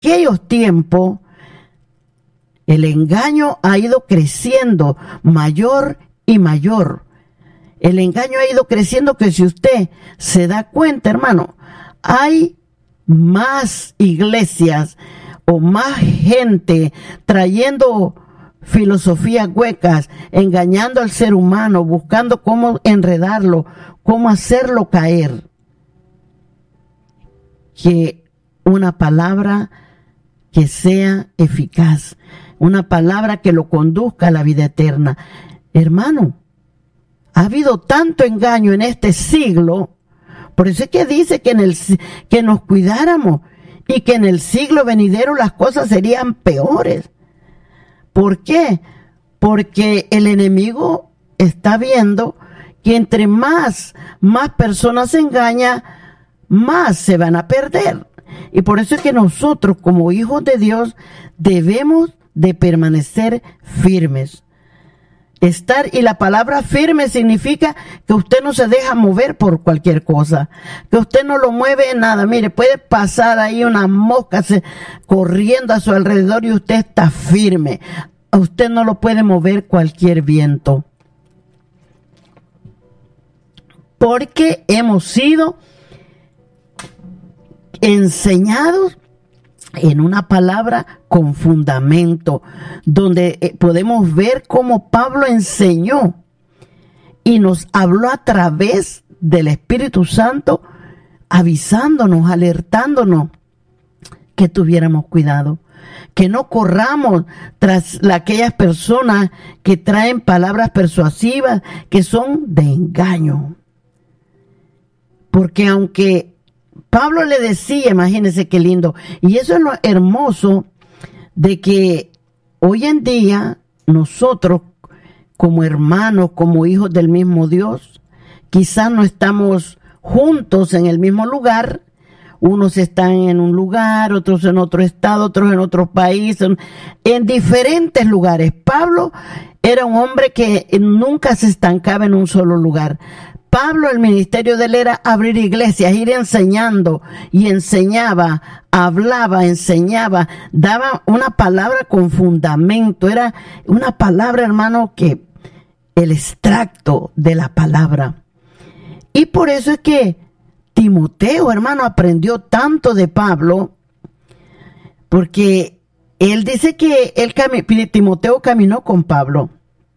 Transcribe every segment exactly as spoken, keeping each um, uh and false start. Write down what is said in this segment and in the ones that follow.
aquellos tiempos el engaño ha ido creciendo mayor y mayor. El engaño ha ido creciendo que si usted se da cuenta, hermano, hay más iglesias o más gente trayendo filosofías huecas, engañando al ser humano, buscando cómo enredarlo, cómo hacerlo caer, que una palabra que sea eficaz, una palabra que lo conduzca a la vida eterna. Hermano, ha habido tanto engaño en este siglo, por eso es que dice que, en el, que nos cuidáramos y que en el siglo venidero las cosas serían peores. ¿Por qué? Porque el enemigo está viendo que entre más, más personas se engañan, más se van a perder. Y por eso es que nosotros, como hijos de Dios, debemos de permanecer firmes. Estar, y la palabra firme significa que usted no se deja mover por cualquier cosa, que usted no lo mueve en nada. Mire, puede pasar ahí una mosca se, corriendo a su alrededor y usted está firme. A usted no lo puede mover cualquier viento. Porque hemos sido enseñados en una palabra con fundamento, donde podemos ver cómo Pablo enseñó y nos habló a través del Espíritu Santo, avisándonos, alertándonos que tuviéramos cuidado, que no corramos tras aquellas personas que traen palabras persuasivas que son de engaño. Porque aunque Pablo le decía, imagínense qué lindo, y eso es lo hermoso de que hoy en día nosotros como hermanos, como hijos del mismo Dios, quizás no estamos juntos en el mismo lugar, unos están en un lugar, otros en otro estado, otros en otro país, en, en diferentes lugares. Pablo era un hombre que nunca se estancaba en un solo lugar. Pablo, el ministerio de él era abrir iglesias, ir enseñando y enseñaba, hablaba, enseñaba, daba una palabra con fundamento, era una palabra, hermano, que el extracto de la palabra. Y por eso es que Timoteo, hermano, aprendió tanto de Pablo, porque él dice que él cami- Timoteo caminó con Pablo,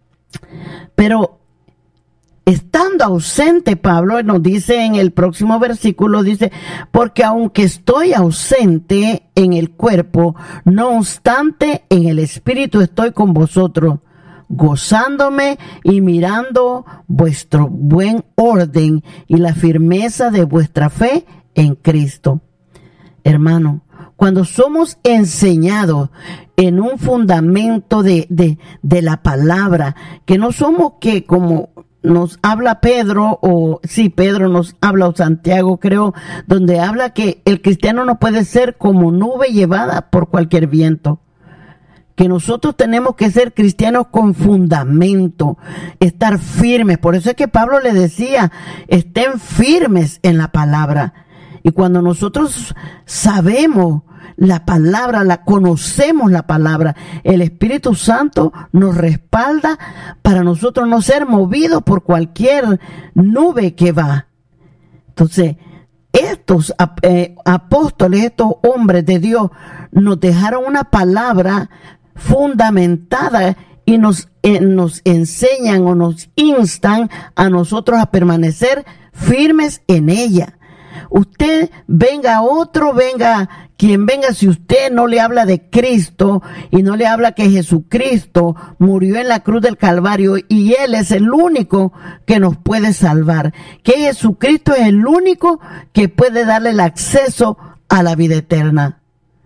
pero estando ausente Pablo, nos dice en el próximo versículo, dice, porque aunque estoy ausente en el cuerpo, no obstante en el espíritu estoy con vosotros, gozándome y mirando vuestro buen orden y la firmeza de vuestra fe en Cristo. Hermano, cuando somos enseñados en un fundamento de, de, de la palabra, que no somos que como nos habla Pedro, o sí, Pedro nos habla, o Santiago creo, donde habla que el cristiano no puede ser como nube llevada por cualquier viento. Que nosotros tenemos que ser cristianos con fundamento, estar firmes. Por eso es que Pablo le decía, estén firmes en la palabra. Y cuando nosotros sabemos la palabra, la conocemos la palabra, el Espíritu Santo nos respalda para nosotros no ser movidos por cualquier nube que va. Entonces, estos eh, apóstoles, estos hombres de Dios, nos dejaron una palabra fundamentada y nos, eh, nos enseñan o nos instan a nosotros a permanecer firmes en ella. Usted venga otro, venga quien venga, si usted no le habla de Cristo y no le habla que Jesucristo murió en la cruz del Calvario y Él es el único que nos puede salvar, que Jesucristo es el único que puede darle el acceso a la vida eterna.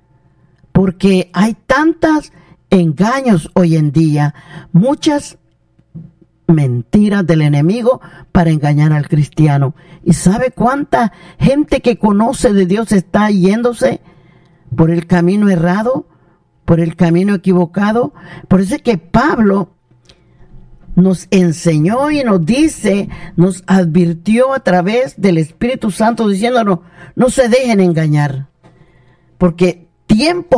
Porque hay tantos engaños hoy en día, muchas mentiras del enemigo para engañar al cristiano. ¿Y sabe cuánta gente que conoce de Dios está yéndose por el camino errado, por el camino equivocado? Por eso es que Pablo nos enseñó y nos dice, nos advirtió a través del Espíritu Santo diciéndonos, no se dejen engañar, porque tiempo